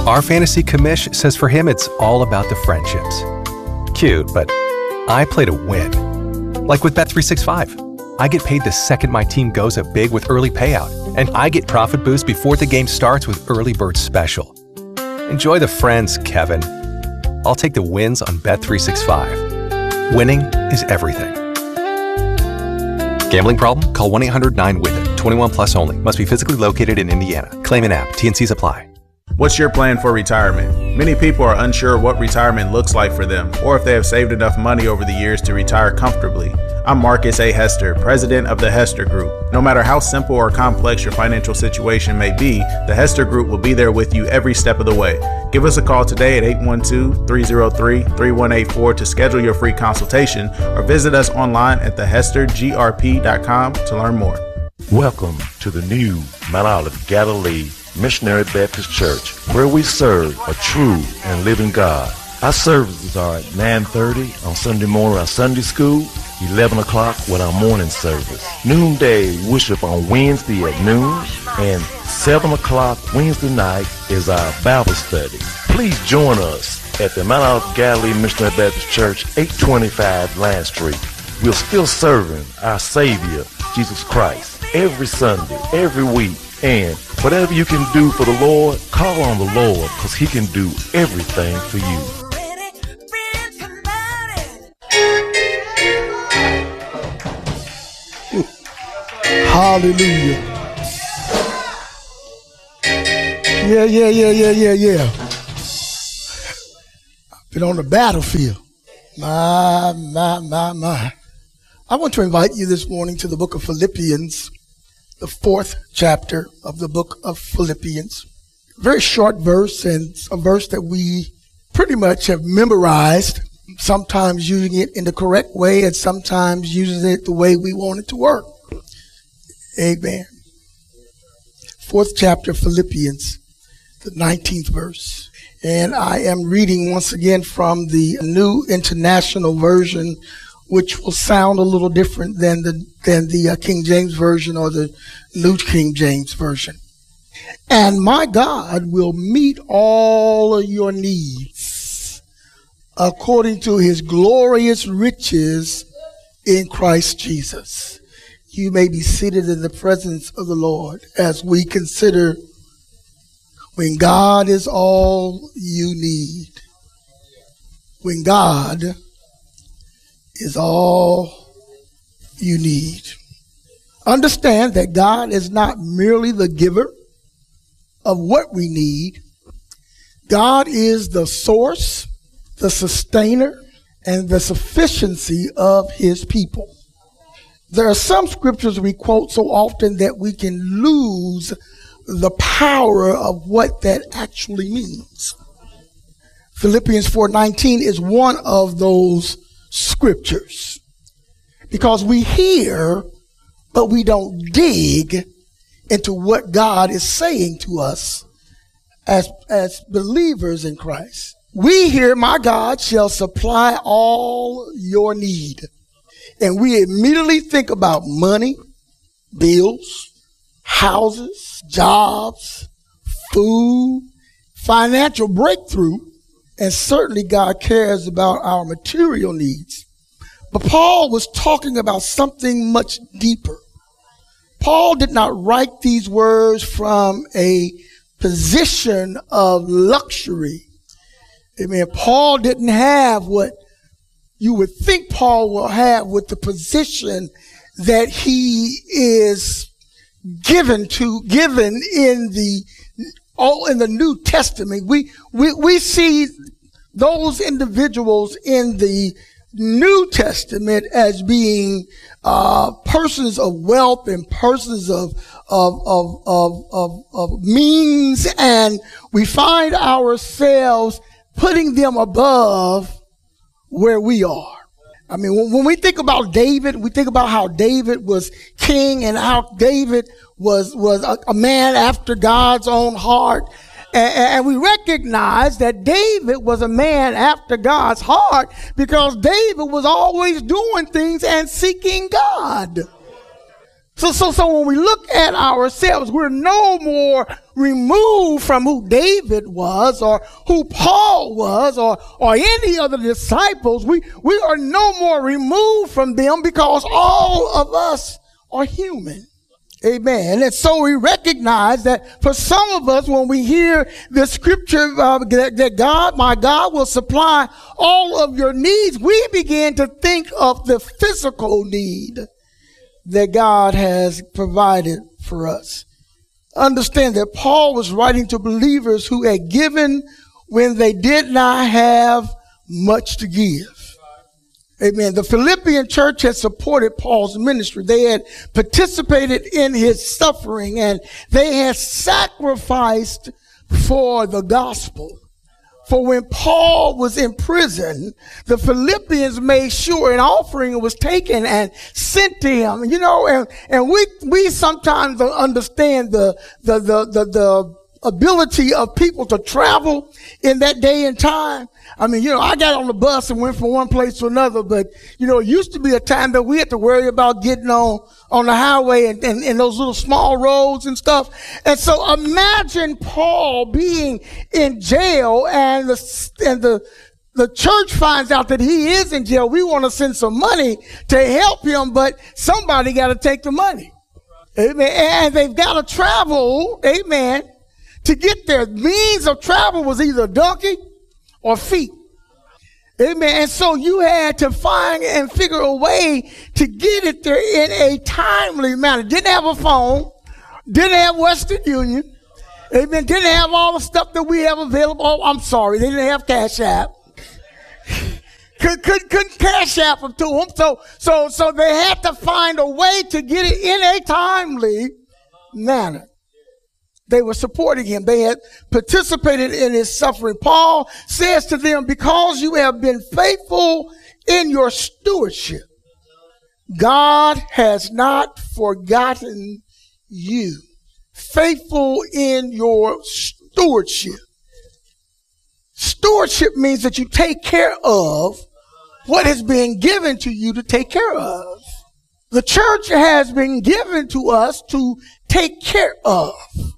Our fantasy commish says for him it's all about the friendships. Cute, but I play to win. Like with Bet365. I get paid the second my team goes up big with early payout, and I get profit boost before the game starts with Early Bird Special. Enjoy the friends, Kevin. I'll take the wins on Bet365. Winning is everything. Gambling problem? Call 1-800-9-WITH-IT. 21 plus only. Must be physically located in Indiana. Claim an app. TNCs apply. What's your plan for retirement? Many people are unsure what retirement looks like for them, or if they have saved enough money over the years to retire comfortably. I'm Marcus A. Hester, president of the Hester Group. No matter how simple or complex your financial situation may be, the Hester Group will be there with you every step of the way. Give us a call today at 812-303-3184 to schedule your free consultation, or visit us online at thehestergrp.com to learn more. Welcome to the new Mount Olive Galilee Missionary Baptist Church, where we serve a true and living God. Our services are at 9:30 on Sunday morning, our Sunday school, 11 o'clock with our morning service. Noonday worship on Wednesday at noon, and 7 o'clock Wednesday night is our Bible study. Please join us at the Mount Olive Galilee Missionary Baptist Church, 825 Land Street. We're still serving our Savior, Jesus Christ, every Sunday, every week. And whatever you can do for the Lord, call on the Lord, because He can do everything for you. Hallelujah. Yeah. Been on the battlefield. My. I want to invite you this morning to the book of Philippians, the 4th chapter of the book of Philippians. Very short verse, and a verse that we pretty much have memorized, sometimes using it in the correct way and sometimes using it the way we want it to work. Amen. 4th chapter, Philippians, the 19th verse. And I am reading once again from the New International Version, which will sound a little different than the King James Version or the New King James Version. And my God will meet all of your needs according to His glorious riches in Christ Jesus. You may be seated in the presence of the Lord as we consider when God is all you need. When God is all you need. Understand that God is not merely the giver of what we need. God is the source, the sustainer, and the sufficiency of His people. There are some scriptures we quote so often that we can lose the power of what that actually means. Philippians 4:19 is one of those scriptures, because we hear, but we don't dig into what God is saying to us as believers in Christ. We hear, my God shall supply all your need. And we immediately think about money, bills, houses, jobs, food, financial breakthrough, and certainly God cares about our material needs. But Paul was talking about something much deeper. Paul did not write these words from a position of luxury. Amen. Paul didn't have what you would think Paul will have with the position that he is given in the New Testament. We see those individuals in the New Testament as being persons of wealth and persons of means, and we find ourselves putting them above where we are. I mean, when we think about David, we think about how David was king and how David was a man after God's own heart. And we recognize that David was a man after God's heart because David was always doing things and seeking God. So when we look at ourselves, we're no more removed from who David was or who Paul was or any other disciples. We are no more removed from them because all of us are human. Amen. And so we recognize that for some of us, when we hear the scripture that God, my God, will supply all of your needs, we begin to think of the physical need that God has provided for us. Understand that Paul was writing to believers who had given when they did not have much to give. Amen. The Philippian church had supported Paul's ministry. They had participated in his suffering and they had sacrificed for the gospel. For when Paul was in prison, the Philippians made sure an offering was taken and sent to him. You know, and we sometimes don't understand the ability of people to travel in that day and time. I mean, you know, I got on the bus and went from one place to another, but, you know, it used to be a time that we had to worry about getting on the highway and those little small roads and stuff. And so imagine Paul being in jail and the church finds out that he is in jail. We want to send some money to help him, but somebody got to take the money. Amen. And they've got to travel, amen, to get there. Means of travel was either donkey or feet. Amen. And so you had to find and figure a way to get it there in a timely manner. Didn't have a phone. Didn't have Western Union. Amen. Didn't have all the stuff that we have available. Oh, I'm sorry. They didn't have Cash App. Couldn't Cash App them to them. So they had to find a way to get it in a timely manner. They were supporting him. They had participated in his suffering. Paul says to them, because you have been faithful in your stewardship, God has not forgotten you. Faithful in your stewardship. Stewardship means that you take care of what has been given to you to take care of. The church has been given to us to take care of.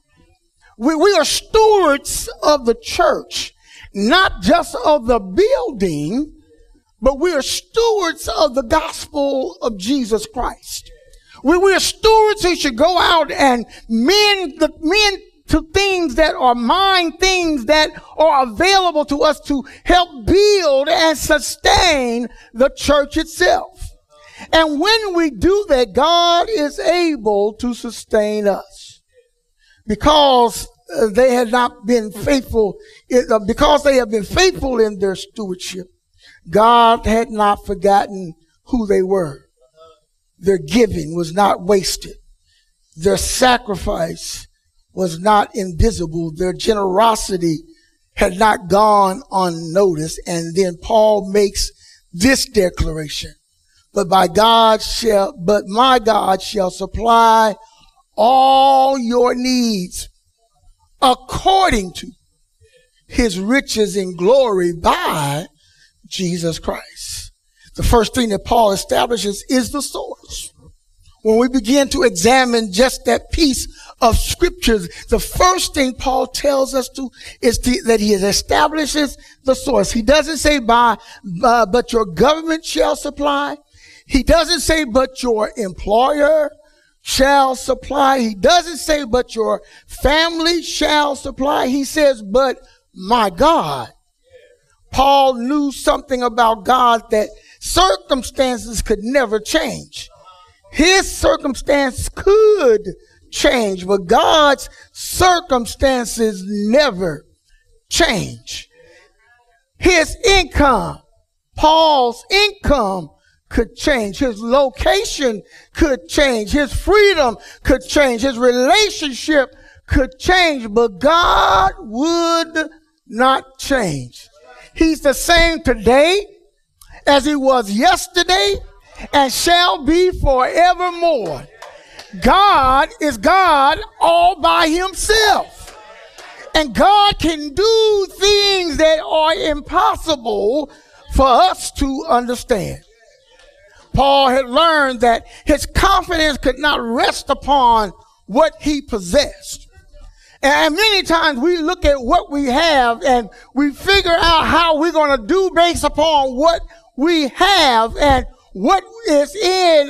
We are stewards of the church, not just of the building, but we are stewards of the gospel of Jesus Christ. We are stewards who should go out and mend to things that are mine, things that are available to us to help build and sustain the church itself. And when we do that, God is able to sustain us. Because they had not been faithful, because they have been faithful in their stewardship, God had not forgotten who they were. Their giving was not wasted. Their sacrifice was not invisible. Their generosity had not gone unnoticed. And then Paul makes this declaration: but my God shall supply all your needs according to his riches in glory by Jesus Christ. The first thing that Paul establishes is the source. When we begin to examine just that piece of scriptures, the first thing Paul tells us that he establishes the source. He doesn't say but your government shall supply. He doesn't say but your employer shall supply. He doesn't say but your family shall supply. He says but my God. Paul knew something about God that circumstances could never change. His circumstance could change, but God's circumstances never change. His income, Paul's income, could change. His location could change. His freedom could change. His relationship could change, but God would not change. He's the same today as he was yesterday and shall be forevermore. God is God all by himself. And God can do things that are impossible for us to understand. Paul had learned that his confidence could not rest upon what he possessed. And many times we look at what we have and we figure out how we're going to do based upon what we have and what is in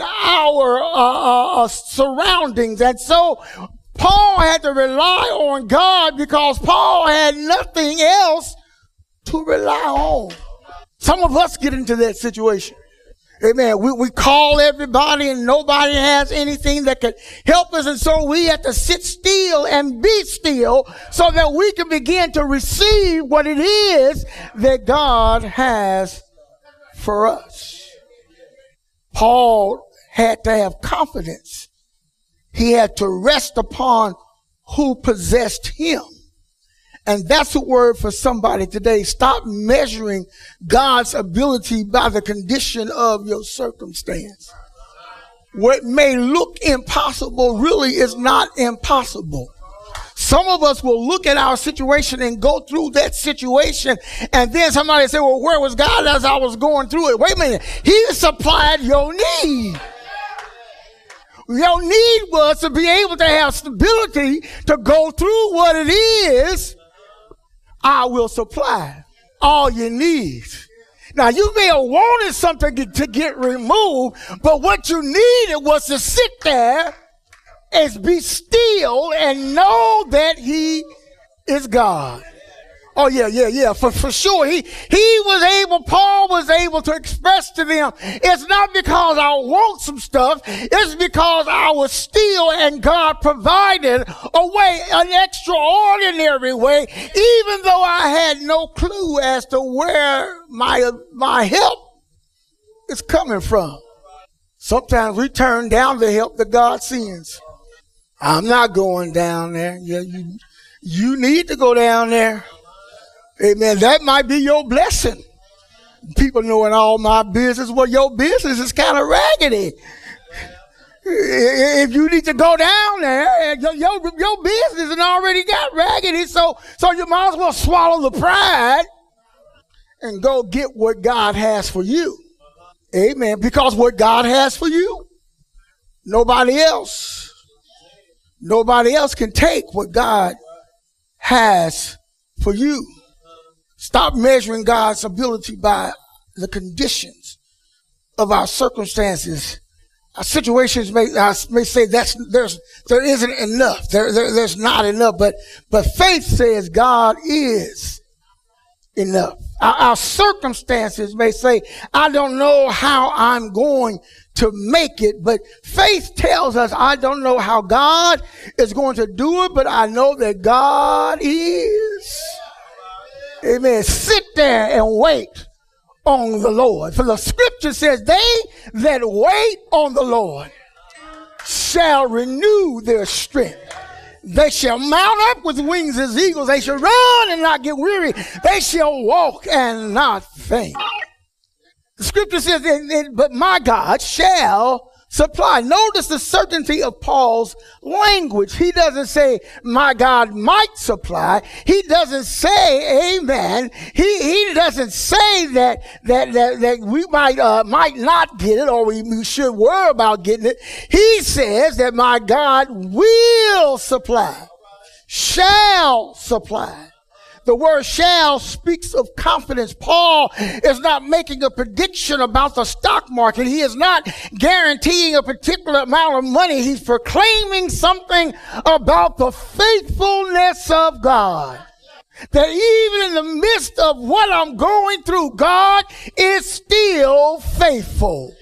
our surroundings. And so Paul had to rely on God because Paul had nothing else to rely on. Some of us get into that situation. Amen. We call everybody and nobody has anything that could help us. And so we have to sit still and be still so that we can begin to receive what it is that God has for us. Paul had to have confidence. He had to rest upon who possessed him. And that's a word for somebody today. Stop measuring God's ability by the condition of your circumstance. What may look impossible really is not impossible. Some of us will look at our situation and go through that situation, and then somebody say, well, where was God as I was going through it? Wait a minute. He supplied your need. Your need was to be able to have stability to go through what it is. I will supply all your needs. Now, you may have wanted something to get removed, but what you needed was to sit there and be still and know that he is God. Oh, yeah. For sure. Paul was able to express to them, it's not because I want some stuff. It's because I was still and God provided a way, an extraordinary way, even though I had no clue as to where my help is coming from. Sometimes we turn down the help that God sends. I'm not going down there. Yeah, you need to go down there. Amen. That might be your blessing. People knowing all my business. Well, your business is kind of raggedy. If you need to go down there, your business has already got raggedy. So you might as well swallow the pride and go get what God has for you. Amen. Because what God has for you, nobody else can take what God has for you. Stop measuring God's ability by the conditions of our circumstances. Our situations may say there isn't enough. There's not enough. But faith says God is enough. Our circumstances may say, I don't know how I'm going to make it, but faith tells us, I don't know how God is going to do it, but I know that God is. Amen. Sit there and wait on the Lord. For the scripture says, they that wait on the Lord shall renew their strength. They shall mount up with wings as eagles. They shall run and not get weary. They shall walk and not faint. The scripture says, but my God shall supply. Notice the certainty of Paul's language. He doesn't say, my God might supply. He doesn't say, amen. He doesn't say that we might not get it, or we should worry about getting it. He says that my God will supply, shall supply. The word shall speaks of confidence. Paul is not making a prediction about the stock market. He is not guaranteeing a particular amount of money. He's proclaiming something about the faithfulness of God. That even in the midst of what I'm going through, God is still faithful.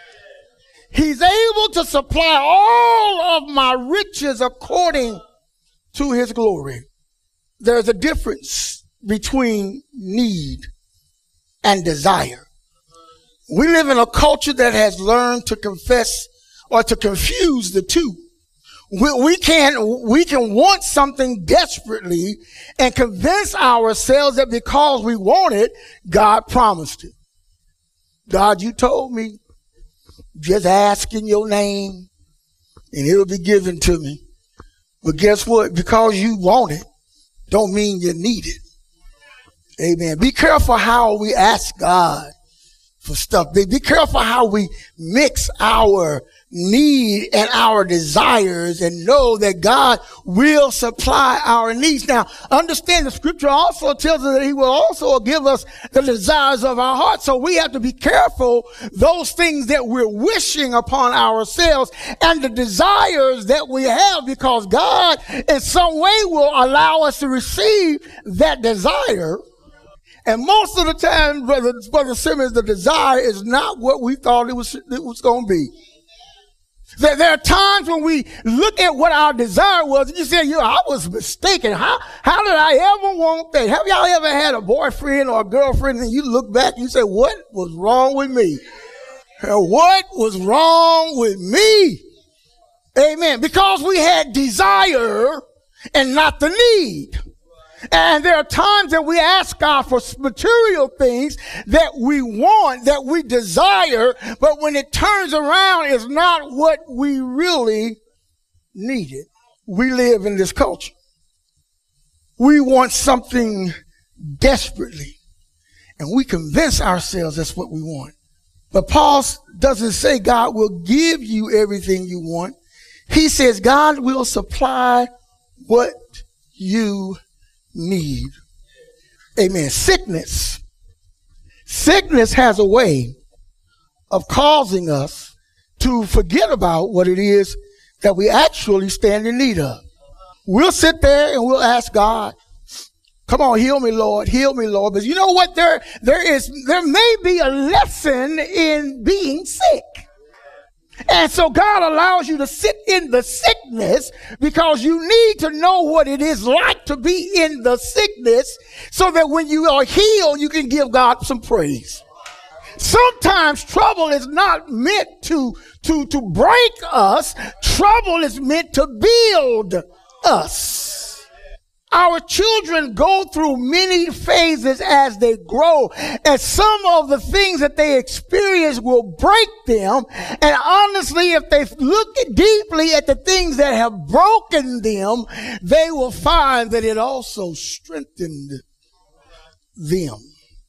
He's able to supply all of my riches according to his glory. There's a difference between need and desire. We live in a culture that has learned to confess or to confuse the two. We can want something desperately and convince ourselves that because we want it, God promised it. God, you told me, just ask in your name and it'll be given to me. But guess what? Because you want it, don't mean you need it. Amen. Be careful how we ask God for stuff. Be careful how we mix our need and our desires, and know that God will supply our needs. Now, understand the scripture also tells us that he will also give us the desires of our heart. So we have to be careful those things that we're wishing upon ourselves and the desires that we have, because God in some way will allow us to receive that desire. And most of the time, Brother Simmons, the desire is not what we thought it was going to be. There are times when we look at what our desire was and you say, I was mistaken. How did I ever want that? Have y'all ever had a boyfriend or a girlfriend and you look back and you say, what was wrong with me? What was wrong with me? Amen. Because we had desire and not the need. And there are times that we ask God for material things that we want, that we desire, but when it turns around, it's not what we really needed. We live in this culture. We want something desperately, and we convince ourselves that's what we want. But Paul doesn't say God will give you everything you want. He says God will supply what you need. Amen. Sickness has a way of causing us to forget about what it is that we actually stand in need of. We'll sit there and we'll ask God, come on, heal me, Lord, heal me, Lord. But you know what? There may be a lesson in being sick. And so God allows you to sit in the sickness because you need to know what it is like to be in the sickness so that when you are healed, you can give God some praise. Sometimes trouble is not meant to break us. Trouble is meant to build us. Our children go through many phases as they grow, and some of the things that they experience will break them. And honestly, if they look deeply at the things that have broken them, they will find that it also strengthened them.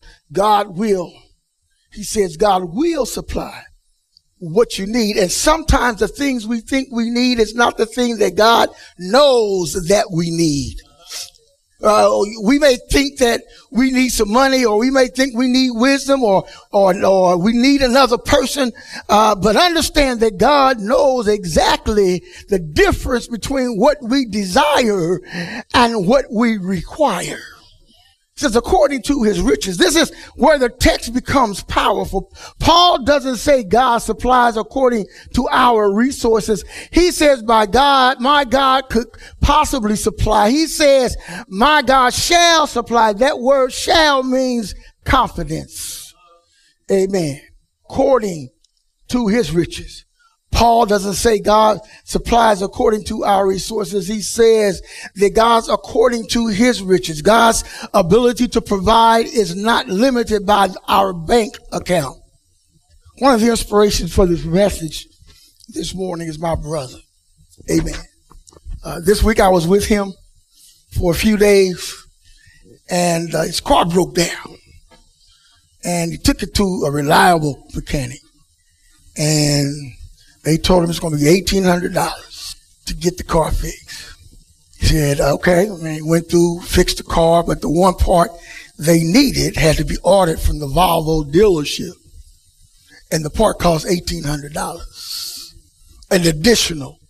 He says God will supply what you need. And sometimes the things we think we need is not the things that God knows that we need. We may think that we need some money, or we may think we need wisdom, or we need another person. But understand that God knows exactly the difference between what we desire and what we require. It says according to his riches. This is where the text becomes powerful. Paul doesn't say God supplies according to our resources. He says my God could possibly supply. He says my God shall supply. That word shall means confidence. Amen. According to his riches. Paul doesn't say God supplies according to our resources. He says that God's according to his riches. God's ability to provide is not limited by our bank account. One of the inspirations for this message this morning is my brother. Amen. This week I was with him for a few days, and his car broke down. And he took it to a reliable mechanic. And they told him it's going to be $1,800 to get the car fixed. He said, okay. And he went through, fixed the car, but the one part they needed had to be ordered from the Volvo dealership. And the part cost $1,800. An additional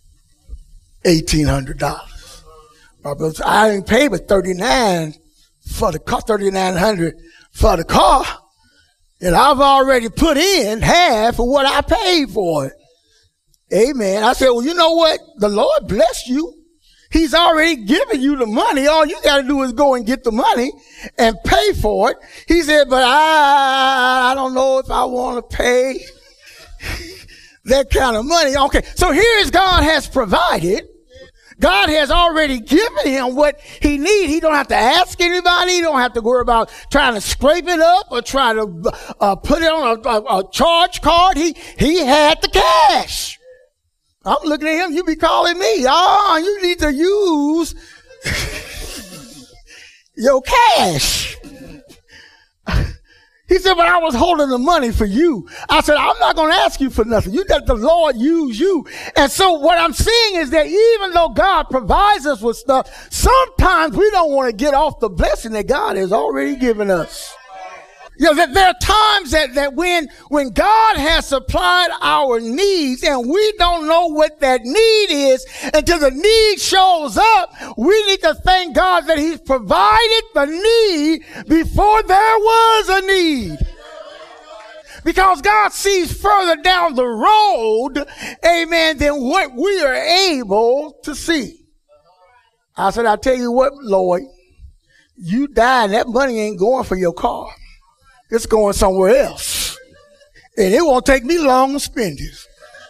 $1,800. I didn't pay but $3,900 for the car, $3,900 for the car. And I've already put in half of what I paid for it. Amen. I said, well, you know what? The Lord bless you. He's already given you the money. All you got to do is go and get the money and pay for it. He said, but I don't know if I want to pay that kind of money. Okay. So here's God has provided. God has already given him what he needs. He don't have to ask anybody. He don't have to worry about trying to scrape it up or try to put it on a charge card. He had the cash. I'm looking at him. You be calling me. You need to use your cash. He said, but I was holding the money for you. I said, I'm not going to ask you for nothing. You let the Lord use you. And so what I'm seeing is that even though God provides us with stuff, sometimes we don't want to get off the blessing that God has already given us. You know, there are times that when God has supplied our needs and we don't know what that need is until the need shows up, we need to thank God that he's provided the need before there was a need. Because God sees further down the road, amen, than what we are able to see. I said, I tell you what, Lord, you die and that money ain't going for your car. It's going somewhere else. And it won't take me long to spend it.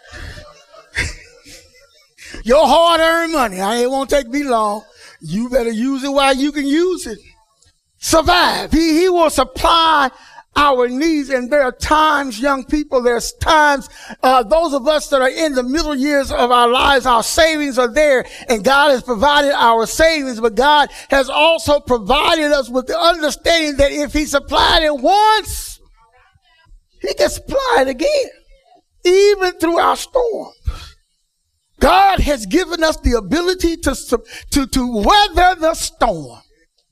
Your hard-earned money, it won't take me long. You better use it while you can use it. Survive. He will supply our needs. And there are times, young people, there's times, those of us that are in the middle years of our lives, our savings are there, and God has provided our savings, but God has also provided us with the understanding that if he supplied it once, he can supply it again, even through our storm. God has given us the ability to weather the storm.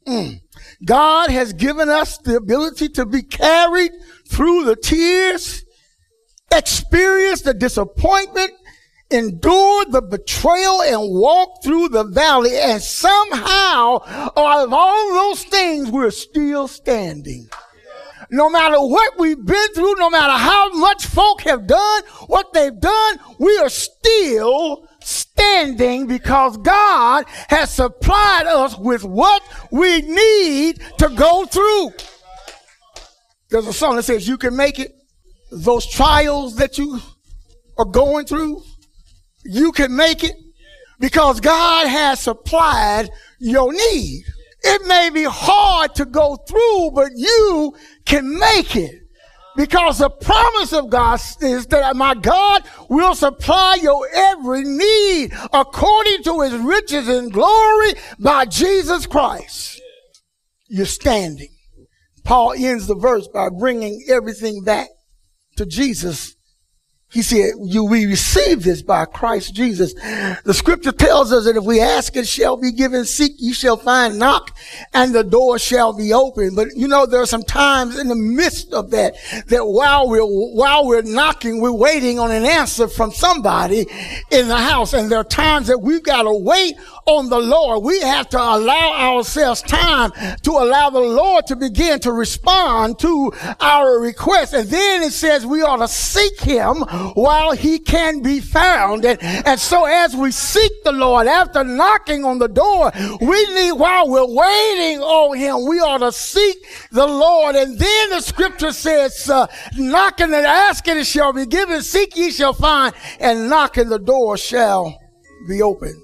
God has given us the ability to be carried through the tears, experience the disappointment, endure the betrayal, and walk through the valley. And somehow, out of all those things, we're still standing. No matter what we've been through, no matter how much folk have done what they've done, we are still standing because God has supplied us with what we need to go through. There's a song that says, you can make it. Those trials that you are going through, you can make it because God has supplied your need. It may be hard to go through, but you can make it. Because the promise of God is that my God will supply your every need according to his riches and glory by Jesus Christ. You're standing. Paul ends the verse by bringing everything back to Jesus. He said, we receive this by Christ Jesus. The scripture tells us that if we ask, it shall be given. Seek, ye shall find. Knock, and the door shall be open. But you know, there are some times in the midst of that while we're knocking, we're waiting on an answer from somebody in the house. And there are times that we've got to wait on the Lord. We have to allow ourselves time to allow the Lord to begin to respond to our request. And then it says we ought to seek him while he can be found. And so as we seek the Lord, after knocking on the door, while we're waiting on him, we ought to seek the Lord. And then the scripture says, knocking and asking it shall be given, seek ye shall find, and knocking the door shall be open.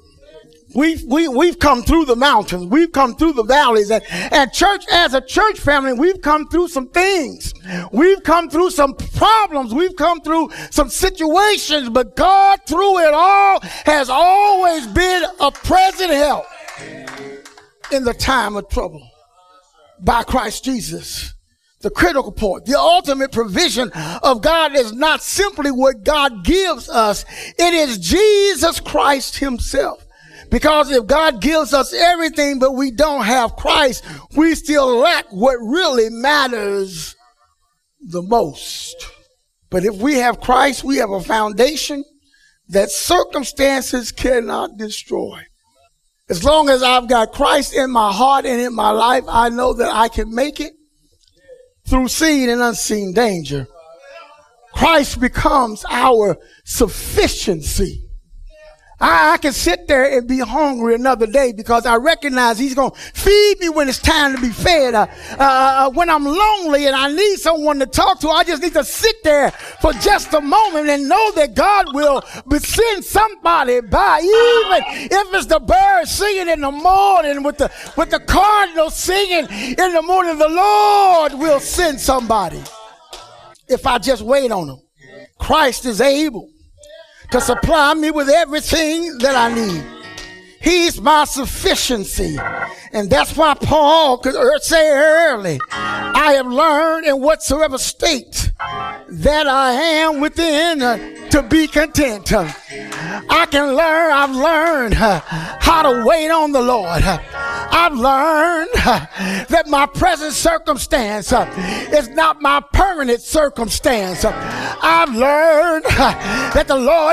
We've come through the mountains. We've come through the valleys, and church, as a church family, we've come through some things. We've come through some problems. We've come through some situations, but God through it all has always been a present help in the time of trouble by Christ Jesus. The critical point, the ultimate provision of God is not simply what God gives us. It is Jesus Christ himself. Because if God gives us everything, but we don't have Christ, we still lack what really matters the most. But if we have Christ, we have a foundation that circumstances cannot destroy. As long as I've got Christ in my heart and in my life, I know that I can make it through seen and unseen danger. Christ becomes our sufficiency. I can sit there and be hungry another day because I recognize he's going to feed me when it's time to be fed. When I'm lonely and I need someone to talk to, I just need to sit there for just a moment and know that God will send somebody by, even if it's the birds singing in the morning with the cardinals singing in the morning. The Lord will send somebody if I just wait on him. Christ is able to supply me with everything that I need. He's my sufficiency. And that's why Paul could say early, I have learned in whatsoever state that I am within to be content. I've learned how to wait on the Lord. I've learned that my present circumstance is not my permanent circumstance. I've learned that the Lord